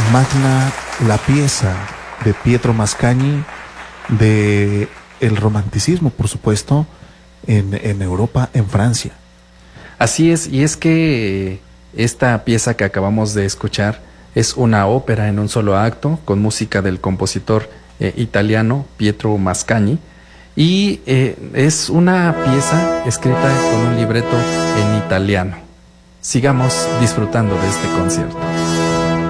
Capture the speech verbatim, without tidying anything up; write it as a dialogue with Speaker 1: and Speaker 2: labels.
Speaker 1: magna la pieza de Pietro Mascagni, de el romanticismo, por supuesto, en, en Europa, en Francia.
Speaker 2: Así es, y es que esta pieza que acabamos de escuchar es una ópera en un solo acto, con música del compositor eh, italiano Pietro Mascagni, y eh, es una pieza escrita con un libreto en italiano. Sigamos disfrutando de este concierto.